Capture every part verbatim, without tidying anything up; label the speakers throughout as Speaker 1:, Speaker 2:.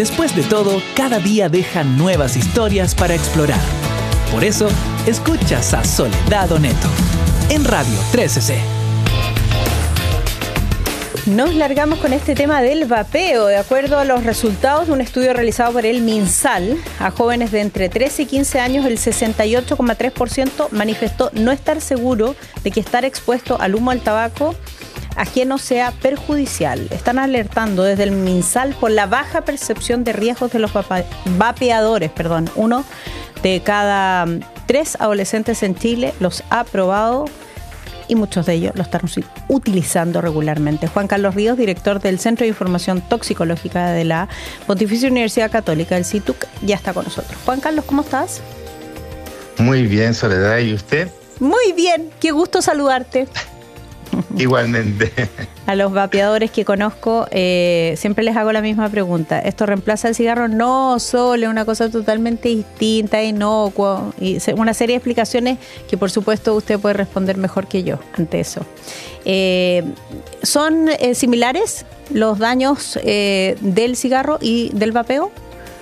Speaker 1: Después de todo, cada día deja nuevas historias para explorar. Por eso, escuchas a Soledad Oneto en Radio trece C.
Speaker 2: Nos largamos con este tema del vapeo. De acuerdo a los resultados de un estudio realizado por el MinSal, a jóvenes de entre trece y quince años, el sesenta y ocho coma tres por ciento manifestó no estar seguro de que estar expuesto al humo del tabaco ajeno sea perjudicial. Están alertando desde el MinSal por la baja percepción de riesgos de los vapa- vapeadores. Perdón, uno de cada tres adolescentes en Chile los ha probado y muchos de ellos lo están utilizando regularmente. Juan Carlos Ríos, director del Centro de Información Toxicológica de la Pontificia Universidad Católica, el C I T U C, ya está con nosotros. Juan Carlos, ¿cómo estás?
Speaker 3: Muy bien, Soledad, ¿y usted?
Speaker 2: Muy bien, qué gusto saludarte.
Speaker 3: Igualmente.
Speaker 2: A los vapeadores que conozco, eh, siempre les hago la misma pregunta. ¿Esto reemplaza el cigarro? No, Sole, una cosa totalmente distinta, inocuo. Y una serie de explicaciones que, por supuesto, usted puede responder mejor que yo ante eso. Eh, ¿Son eh, similares los daños eh, del cigarro y del vapeo?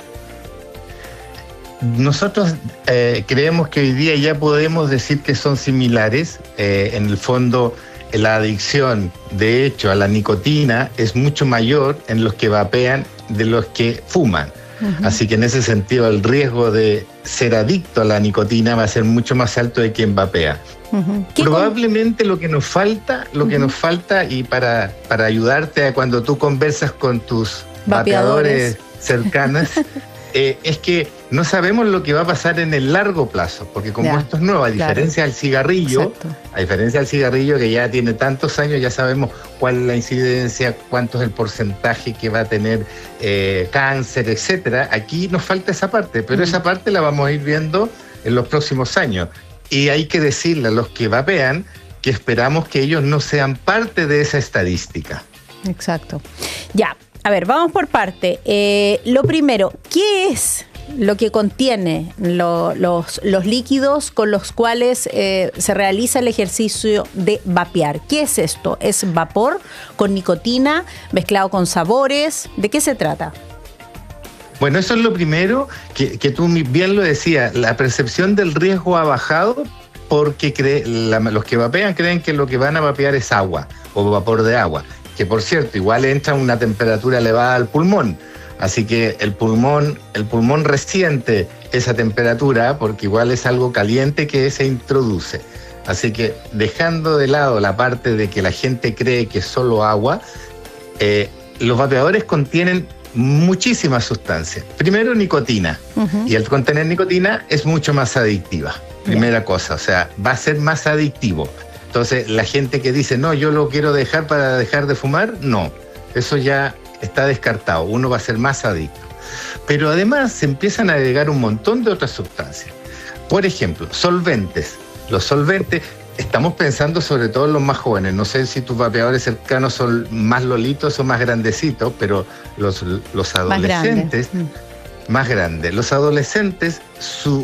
Speaker 3: Nosotros eh, creemos que hoy día ya podemos decir que son similares. Eh, en el fondo, la adicción, de hecho, a la nicotina es mucho mayor en los que vapean de los que fuman. Uh-huh. Así que en ese sentido el riesgo de ser adicto a la nicotina va a ser mucho más alto de quien vapea. Uh-huh. Probablemente con... lo que nos falta, lo uh-huh. que nos falta y para, para ayudarte a cuando tú conversas con tus vapeadores, vapeadores cercanas, eh, es que no sabemos lo que va a pasar en el largo plazo, porque como ya, esto es nuevo, a diferencia claro. del cigarrillo, Exacto. a diferencia del cigarrillo que ya tiene tantos años, ya sabemos cuál es la incidencia, cuánto es el porcentaje que va a tener eh, cáncer, etcétera. Aquí nos falta esa parte, pero mm. esa parte la vamos a ir viendo en los próximos años. Y hay que decirle a los que vapean que esperamos que ellos no sean parte de esa estadística.
Speaker 2: Exacto. Ya, a ver, vamos por parte. Eh, lo primero, ¿qué es lo que contiene lo, los, los líquidos con los cuales eh, se realiza el ejercicio de vapear? ¿Qué es esto? ¿Es vapor con nicotina, mezclado con sabores? ¿De qué se trata?
Speaker 3: Bueno, eso es lo primero, que, que tú bien lo decías, la percepción del riesgo ha bajado porque cree, la, los que vapean creen que lo que van a vapear es agua o vapor de agua, que por cierto, igual entra a una temperatura elevada al pulmón. Así que el pulmón, el pulmón resiente esa temperatura porque igual es algo caliente que se introduce. Así que dejando de lado la parte de que la gente cree que es solo agua, eh, los vapeadores contienen muchísimas sustancias. Primero, nicotina. Uh-huh. Y el contener nicotina es mucho más adictiva. Primera cosa, o sea, va a ser más adictivo. Entonces, la gente que dice, no, yo lo quiero dejar para dejar de fumar, no. Eso ya está descartado, uno va a ser más adicto. Pero además se empiezan a agregar un montón de otras sustancias. Por ejemplo, solventes. Los solventes, estamos pensando sobre todo en los más jóvenes. No sé si tus vapeadores cercanos son más lolitos o más grandecitos, pero los, los adolescentes, más grandes. Más grandes. Los adolescentes, su,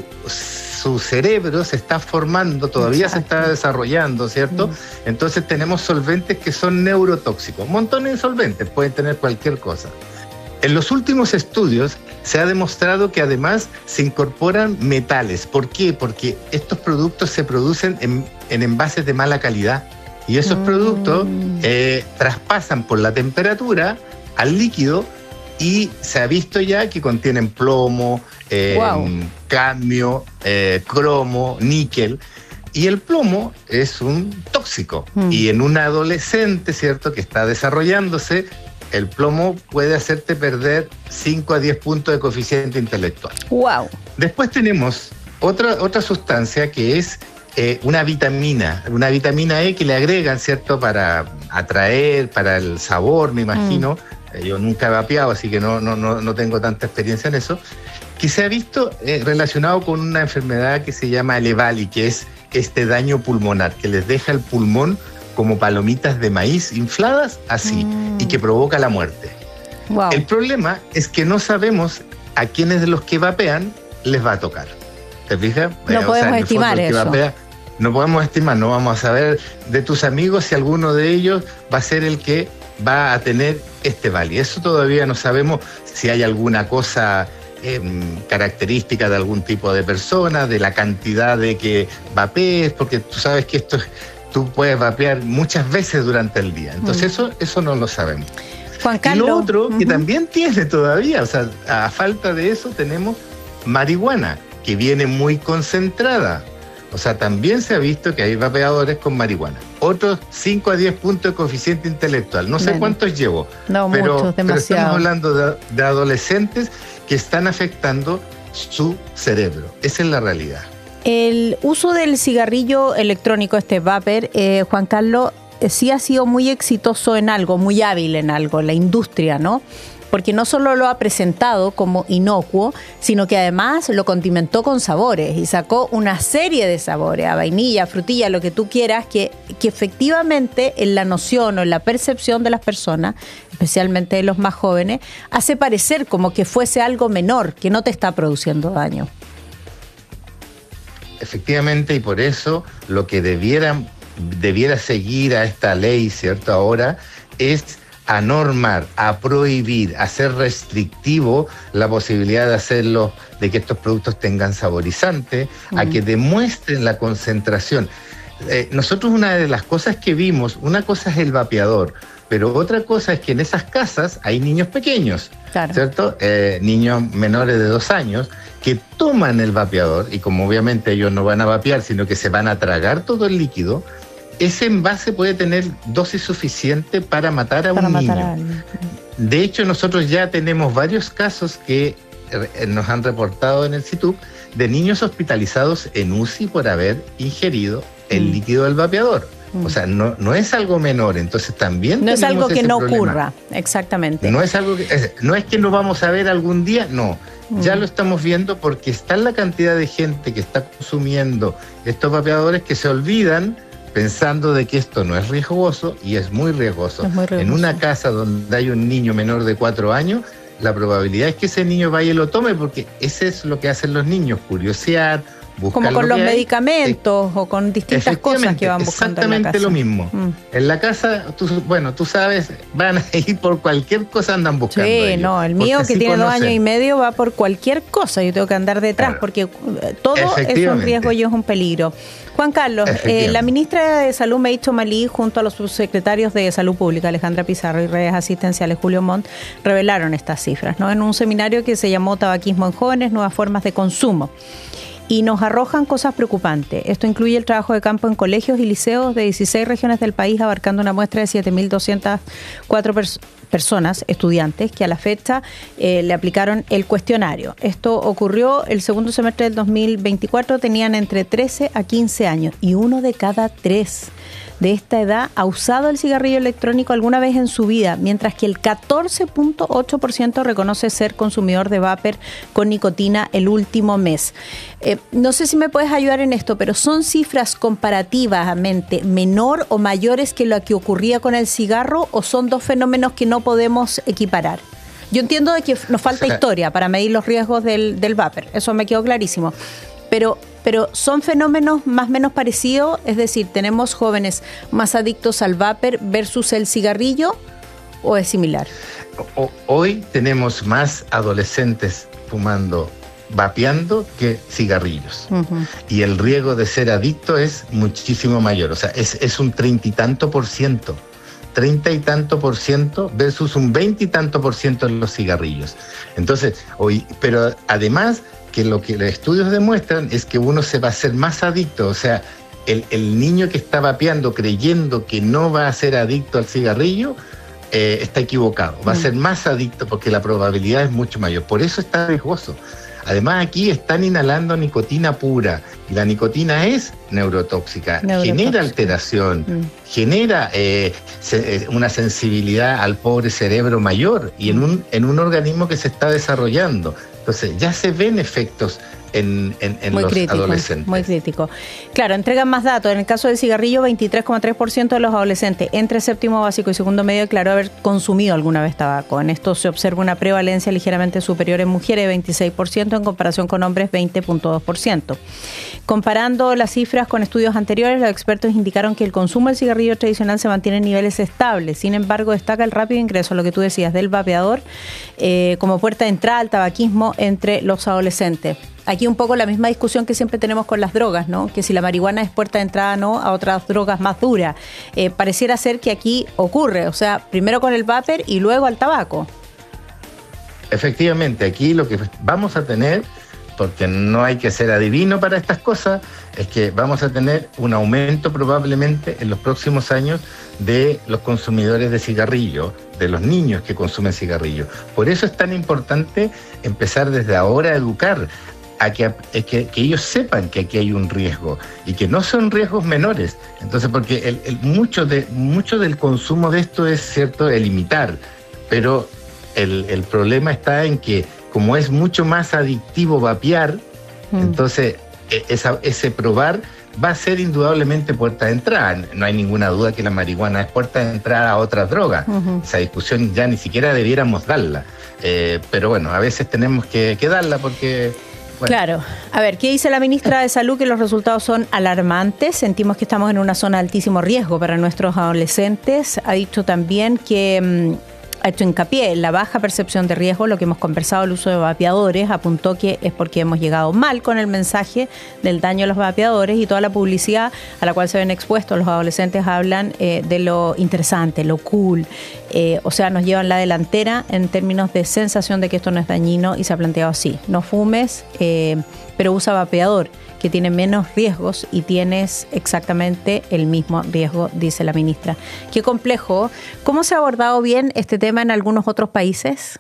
Speaker 3: su cerebro se está formando, todavía Exacto. se está desarrollando, ¿cierto? Mm. Entonces tenemos solventes que son neurotóxicos. Montones de solventes, pueden tener cualquier cosa. En los últimos estudios se ha demostrado que además se incorporan metales. ¿Por qué? Porque estos productos se producen en, en envases de mala calidad y esos mm. productos eh, traspasan por la temperatura al líquido y se ha visto ya que contienen plomo, eh, wow. cadmio, eh, cromo, níquel. Y el plomo es un tóxico. Mm. Y en un adolescente, ¿cierto?, que está desarrollándose, el plomo puede hacerte perder cinco a diez puntos de coeficiente intelectual.
Speaker 2: Wow.
Speaker 3: Después tenemos otra, otra sustancia que es eh, una vitamina, una vitamina E que le agregan, ¿cierto?, para atraer, para el sabor, me imagino. Mm. Yo nunca he vapeado, así que no, no, no, no tengo tanta experiencia en eso, que se ha visto eh, relacionado con una enfermedad que se llama ELEVALI, que es este daño pulmonar, que les deja el pulmón como palomitas de maíz infladas, así, mm. y que provoca la muerte. Wow. El problema es que no sabemos a quiénes de los que vapean les va a tocar. ¿Te fijas?
Speaker 2: No eh, podemos o sea, estimar eso. Vapea,
Speaker 3: no podemos estimar, no vamos a saber de tus amigos si alguno de ellos va a ser el que va a tener este vale. Eso todavía no sabemos si hay alguna cosa eh, característica de algún tipo de persona, de la cantidad de que vapees, porque tú sabes que esto tú puedes vapear muchas veces durante el día. Entonces mm. eso, eso no lo sabemos.
Speaker 2: Juan Carlos.
Speaker 3: Y lo otro
Speaker 2: uh-huh.
Speaker 3: que también tiene todavía, o sea, a falta de eso tenemos marihuana, que viene muy concentrada. O sea, también se ha visto que hay vapeadores con marihuana. Otros cinco a diez puntos de coeficiente intelectual. No sé bueno. cuántos llevo,
Speaker 2: no,
Speaker 3: pero,
Speaker 2: muchos,
Speaker 3: pero estamos hablando de, de adolescentes que están afectando su cerebro. Esa es la realidad.
Speaker 2: El uso del cigarrillo electrónico, este vapor, eh, Juan Carlos, eh, sí ha sido muy exitoso en algo, muy hábil en algo, la industria, ¿no? Porque no solo lo ha presentado como inocuo, sino que además lo condimentó con sabores y sacó una serie de sabores, a vainilla, frutilla, lo que tú quieras, que, que efectivamente en la noción o en la percepción de las personas, especialmente de los más jóvenes, hace parecer como que fuese algo menor, que no te está produciendo daño.
Speaker 3: Efectivamente, y por eso lo que debiera, debiera seguir a esta ley, ¿cierto? Ahora es a normar, a prohibir, a ser restrictivo la posibilidad de hacerlo, de que estos productos tengan saborizante, mm. a que demuestren la concentración. Eh, nosotros una de las cosas que vimos, una cosa es el vapeador, pero otra cosa es que en esas casas hay niños pequeños, claro. ¿cierto? Eh, niños menores de dos años que toman el vapeador y como obviamente ellos no van a vapear, sino que se van a tragar todo el líquido, ese envase puede tener dosis suficiente para matar a para un matar niño. A alguien. De hecho, nosotros ya tenemos varios casos que nos han reportado en el CITUC de niños hospitalizados en U C I por haber ingerido el mm. líquido del vapeador. Mm. O sea, no, no es algo menor, entonces también
Speaker 2: no es algo que no
Speaker 3: problema.
Speaker 2: ocurra, exactamente.
Speaker 3: No es algo que, es, no es que no vamos a ver algún día, no. Mm. Ya lo estamos viendo porque está la cantidad de gente que está consumiendo estos vapeadores que se olvidan pensando de que esto no es riesgoso y es muy riesgoso. Es muy riesgoso. En una casa donde hay un niño menor de cuatro años, la probabilidad es que ese niño vaya y lo tome, porque ese es lo que hacen los niños, curiosear, buscar
Speaker 2: como con
Speaker 3: lo
Speaker 2: los
Speaker 3: que
Speaker 2: medicamentos hay. O con distintas cosas que van buscando en la casa.
Speaker 3: Exactamente lo mismo. Mm. En la casa, tú, bueno, tú sabes, van a ir por cualquier cosa, andan buscando.
Speaker 2: Sí,
Speaker 3: ellos,
Speaker 2: no, el mío que tiene conocen. dos años y medio va por cualquier cosa. Yo tengo que andar detrás claro. porque todo es un riesgo y es un peligro. Juan Carlos, eh, la ministra de Salud, Meito Malí, junto a los subsecretarios de Salud Pública, Alejandra Pizarro, y redes asistenciales, Julio Montt, revelaron estas cifras, ¿no? En un seminario que se llamó Tabaquismo en Jóvenes, Nuevas Formas de Consumo. Y nos arrojan cosas preocupantes. Esto incluye el trabajo de campo en colegios y liceos de dieciséis regiones del país, abarcando una muestra de siete mil doscientas cuatro pers- personas, estudiantes, que a la fecha eh, le aplicaron el cuestionario. Esto ocurrió el segundo semestre del dos mil veinticuatro, tenían entre trece a quince años y uno de cada tres de esta edad ha usado el cigarrillo electrónico alguna vez en su vida, mientras que el catorce punto ocho por ciento reconoce ser consumidor de vapor con nicotina el último mes. Eh, no sé si me puedes ayudar en esto, pero ¿son cifras comparativamente menor o mayores que lo que ocurría con el cigarro o son dos fenómenos que no podemos equiparar? Yo entiendo de que nos falta historia para medir los riesgos del, del vapor, eso me quedó clarísimo, pero... Pero ¿son fenómenos más o menos parecidos? Es decir, ¿tenemos jóvenes más adictos al vapor versus el cigarrillo o es similar?
Speaker 3: Hoy tenemos más adolescentes fumando, vapeando que cigarrillos. Uh-huh. Y el riesgo de ser adicto es muchísimo mayor. O sea, es, es un treinta y tanto por ciento. Treinta y tanto por ciento versus un veinte y tanto por ciento en los cigarrillos. Entonces, hoy, pero además... que lo que los estudios demuestran es que uno se va a hacer más adicto, o sea, el, el niño que está vapeando creyendo que no va a ser adicto al cigarrillo, eh, está equivocado, va mm. a ser más adicto porque la probabilidad es mucho mayor, por eso está riesgoso. Además aquí están inhalando nicotina pura y la nicotina es neurotóxica, neurotóxica. genera alteración, mm. genera eh, se, una sensibilidad al pobre cerebro mayor y en un, en un organismo que se está desarrollando. Entonces ya se ven efectos en, en, en
Speaker 2: muy
Speaker 3: los
Speaker 2: crítico,
Speaker 3: adolescentes.
Speaker 2: Muy crítico. Claro, entregan más datos. En el caso del cigarrillo, veintitrés coma tres por ciento de los adolescentes entre séptimo básico y segundo medio declaró haber consumido alguna vez tabaco. En esto se observa una prevalencia ligeramente superior en mujeres, veintiséis por ciento, en comparación con hombres, veinte punto dos por ciento. Comparando las cifras con estudios anteriores, los expertos indicaron que el consumo del cigarrillo tradicional se mantiene en niveles estables. Sin embargo, destaca el rápido ingreso, lo que tú decías, del vapeador eh, como puerta de entrada al tabaquismo entre los adolescentes. Aquí un poco la misma discusión que siempre tenemos con las drogas, ¿no? Que si la marihuana es puerta de entrada no a otras drogas más duras. Eh, pareciera ser que aquí ocurre, o sea, primero con el vapor y luego al tabaco.
Speaker 3: Efectivamente, aquí lo que vamos a tener, porque no hay que ser adivino para estas cosas, es que vamos a tener un aumento probablemente en los próximos años de los consumidores de cigarrillo, de los niños que consumen cigarrillo. Por eso es tan importante empezar desde ahora a educar, a que, a que, que ellos sepan que aquí hay un riesgo y que no son riesgos menores. Entonces, porque el, el, mucho, de, mucho del consumo de esto es, cierto, el imitar, pero el, el problema está en que como es mucho más adictivo vapear, mm. entonces esa, ese probar va a ser indudablemente puerta de entrada. No hay ninguna duda que la marihuana es puerta de entrada a otras drogas. Uh-huh. Esa discusión ya ni siquiera debiéramos darla. Eh, pero bueno, a veces tenemos que, que darla porque... Bueno.
Speaker 2: Claro. A ver, ¿qué dice la ministra de Salud? Que los resultados son alarmantes. Sentimos que estamos en una zona de altísimo riesgo para nuestros adolescentes. Ha dicho también que... Mmm, ha hecho hincapié en la baja percepción de riesgo, lo que hemos conversado, el uso de vapeadores, apuntó que es porque hemos llegado mal con el mensaje del daño a los vapeadores y toda la publicidad a la cual se ven expuestos los adolescentes hablan eh, de lo interesante, lo cool, eh, o sea, nos llevan la delantera en términos de sensación de que esto no es dañino y se ha planteado así, no fumes, eh, pero usa vapeador, que tiene menos riesgos y tienes exactamente el mismo riesgo, dice la ministra. Qué complejo. ¿Cómo se ha abordado bien este tema en algunos otros países?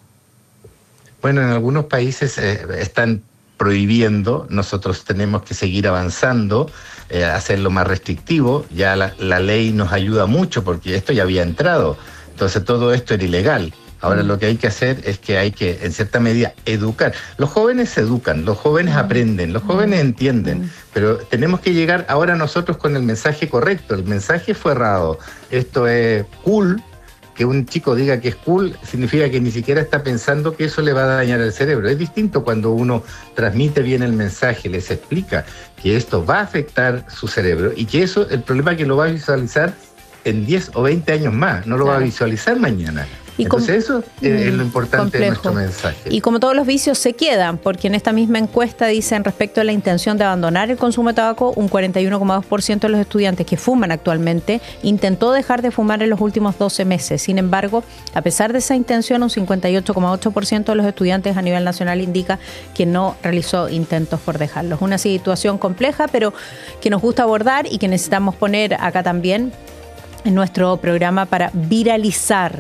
Speaker 3: Bueno, en algunos países eh, están prohibiendo, nosotros tenemos que seguir avanzando, eh, hacerlo más restrictivo, ya la, la ley nos ayuda mucho porque esto ya había entrado, entonces todo esto era ilegal. Ahora lo que hay que hacer es que hay que, en cierta medida, educar. Los jóvenes se educan, los jóvenes aprenden, los jóvenes entienden, pero tenemos que llegar ahora nosotros con el mensaje correcto. El mensaje fue errado. Esto es cool. Que un chico diga que es cool significa que ni siquiera está pensando que eso le va a dañar el cerebro. Es distinto cuando uno transmite bien el mensaje, les explica que esto va a afectar su cerebro y que eso, el problema es que lo va a visualizar en diez o veinte años más, no lo claro. va a visualizar mañana. Y Entonces como, eso es lo importante complejo. de nuestro mensaje.
Speaker 2: Y como todos los vicios se quedan, porque en esta misma encuesta dicen respecto a la intención de abandonar el consumo de tabaco, un cuarenta y uno coma dos por ciento de los estudiantes que fuman actualmente intentó dejar de fumar en los últimos doce meses. Sin embargo, a pesar de esa intención, un cincuenta y ocho coma ocho por ciento de los estudiantes a nivel nacional indica que no realizó intentos por dejarlos. Una situación compleja, pero que nos gusta abordar y que necesitamos poner acá también en nuestro programa para viralizar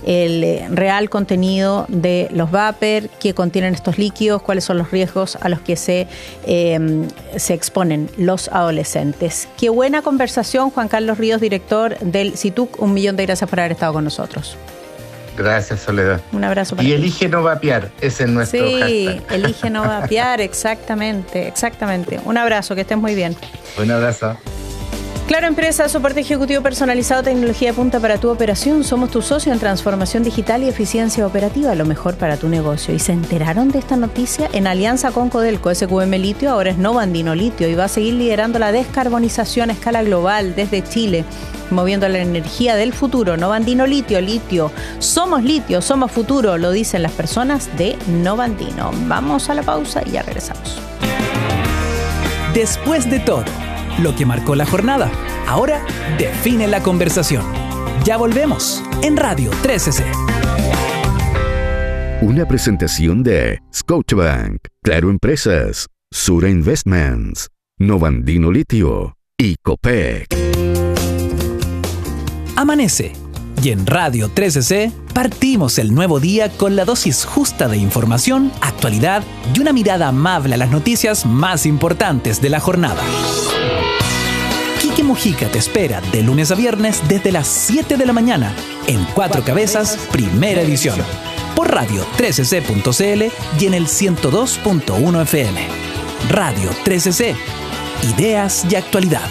Speaker 2: el real contenido de los vapor, qué contienen estos líquidos, cuáles son los riesgos a los que se, eh, se exponen los adolescentes. Qué buena conversación, Juan Carlos Ríos, director del CITUC. Un millón de gracias por haber estado con nosotros.
Speaker 3: Gracias, Soledad.
Speaker 2: Un abrazo para
Speaker 3: Y
Speaker 2: ti.
Speaker 3: Elige no vapear, ese es nuestro
Speaker 2: sí,
Speaker 3: hashtag.
Speaker 2: Elige no vapear, exactamente, exactamente. Un abrazo, que estés muy bien.
Speaker 3: Un abrazo.
Speaker 2: Claro Empresa, soporte ejecutivo personalizado, tecnología de punta para tu operación. Somos tu socio en transformación digital y eficiencia operativa, lo mejor para tu negocio. ¿Y se enteraron de esta noticia? En alianza con Codelco, S Q M Litio ahora es Nova Andino Litio y va a seguir liderando la descarbonización a escala global desde Chile, moviendo la energía del futuro. Nova Andino Litio, litio. Somos litio, somos futuro, lo dicen las personas de Nova Andino. Vamos a la pausa y ya regresamos.
Speaker 1: Después de todo, lo que marcó la jornada, ahora define la conversación. Ya volvemos en Radio trece C.
Speaker 4: Una presentación de Scotiabank, Claro Empresas, Sura Investments, Nova Andino Litio y Copec.
Speaker 1: Amanece y en Radio trece C partimos el nuevo día con la dosis justa de información, actualidad y una mirada amable a las noticias más importantes de la jornada. Quique Mujica te espera de lunes a viernes desde las siete de la mañana en Cuatro Cabezas, primera edición, por radio trece c punto c l y en el ciento dos punto uno F M. Radio trece ce. Ideas y actualidad.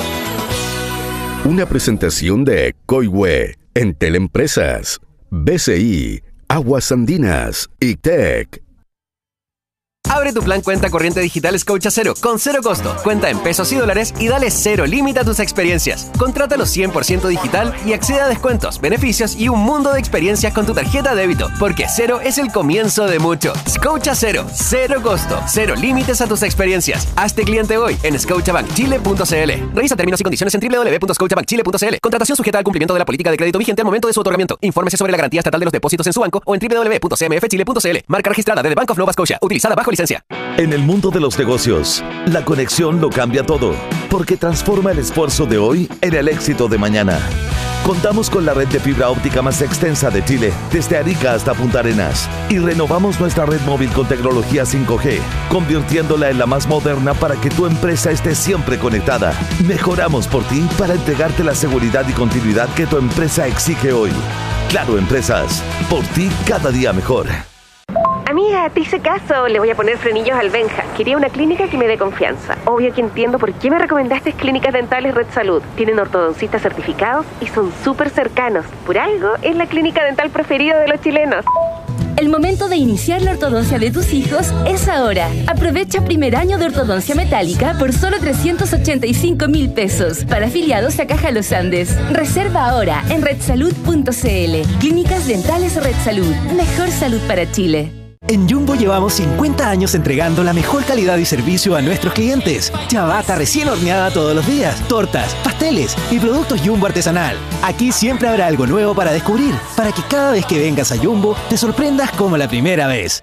Speaker 4: Una presentación de Coihue, Entel Empresas, B C I, Aguas Andinas y T E C.
Speaker 5: Abre tu plan cuenta corriente digital Scotiabank con cero costo, cuenta en pesos y dólares y dale cero límite a tus experiencias. Contrátalo cien por ciento digital y accede a descuentos, beneficios y un mundo de experiencias con tu tarjeta de débito, porque cero es el comienzo de mucho. Scotiabank, cero costo, cero límites a tus experiencias. Hazte cliente hoy en scotiabank chile punto c l. Revisa términos y condiciones en doble u doble u doble u punto scotiabank chile punto c l. Contratación sujeta al cumplimiento de la política de crédito vigente al momento de su otorgamiento. Infórmese sobre la garantía estatal de los depósitos en su banco o en doble u doble u doble u punto c m f chile punto c l. Marca registrada de The Bank of Nova Scotia, utilizada bajo licencia.
Speaker 6: En el mundo de los negocios, la conexión lo cambia todo, porque transforma el esfuerzo de hoy en el éxito de mañana. Contamos con la red de fibra óptica más extensa de Chile, desde Arica hasta Punta Arenas, y renovamos nuestra red móvil con tecnología cinco G, convirtiéndola en la más moderna para que tu empresa esté siempre conectada. Mejoramos por ti para entregarte la seguridad y continuidad que tu empresa exige hoy. Claro Empresas, por ti cada día mejor.
Speaker 7: Amiga, te hice caso, le voy a poner frenillos al Benja. Quería una clínica que me dé confianza. Obvio que entiendo por qué me recomendaste Clínicas Dentales Red Salud. Tienen ortodoncistas certificados y son súper cercanos. Por algo, es la clínica dental preferida de los chilenos.
Speaker 8: El momento de iniciar la ortodoncia de tus hijos es ahora. Aprovecha primer año de ortodoncia metálica por solo trescientos ochenta y cinco mil pesos para afiliados a Caja Los Andes. Reserva ahora en red salud punto c l. Clínicas Dentales Red Salud. Mejor salud para Chile.
Speaker 1: En Jumbo llevamos cincuenta años entregando la mejor calidad y servicio a nuestros clientes. Ciabatta recién horneada todos los días, tortas, pasteles y productos Jumbo artesanal. Aquí siempre habrá algo nuevo para descubrir, para que cada vez que vengas a Jumbo te sorprendas como la primera vez.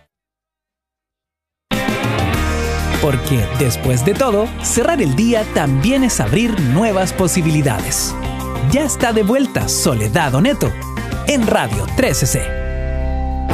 Speaker 1: Porque, después de todo, cerrar el día también es abrir nuevas posibilidades. Ya está de vuelta Soledad Oneto en Radio trece ce.